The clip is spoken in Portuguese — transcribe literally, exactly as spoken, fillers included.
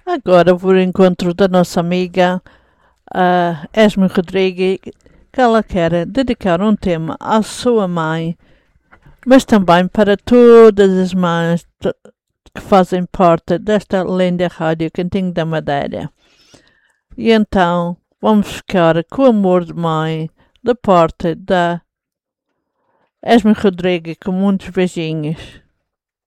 Agora vou ao encontro da nossa amiga uh, Esme Rodrigues, que ela quer dedicar um tema à sua mãe, mas também para todas as mães que fazem parte desta linda rádio Cantinho da Madeira. E então vamos ficar com o amor de mãe da parte da Esme Rodrigues, com muitos beijinhos.